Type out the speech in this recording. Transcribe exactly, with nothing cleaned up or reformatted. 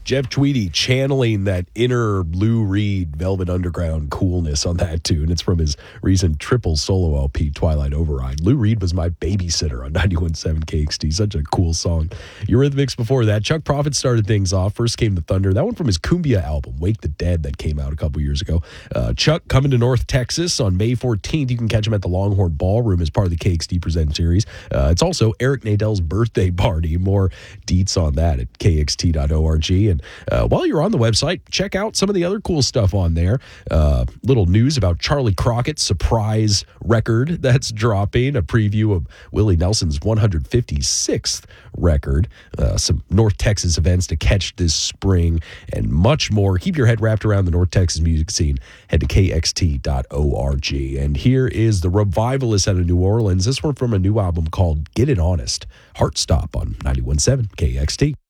Jeff Tweedy channeling that inner Lou Reed Velvet Underground coolness on that tune. It's from his recent triple solo L P, Twilight Override. Lou Reed was my babysitter on ninety-one point seven K X T. Such a cool song. Eurythmics before that. Chuck Prophet started things off. First came The Thunder. That one from his Cumbia album, Wake the Dead, that came out a couple years ago. Uh, Chuck coming to North Texas on May fourteenth. You can catch him at the Longhorn Ballroom as part of the K X T Present series. Uh, it's also Eric Nadell's birthday party. More deets on that at K X T dot org. And uh, while you're on the website, check out some of the other cool stuff on there. Uh, little news about Charlie Crockett's surprise record that's dropping. A preview of Willie Nelson's one hundred fifty-sixth record. Uh, some North Texas events to catch this spring and much more. Keep your head wrapped around the North Texas music scene. Head to K X T dot org. And here is the Revivalists out of New Orleans. This one from a new album called Get It Honest. Heart Stop on ninety-one point seven K X T.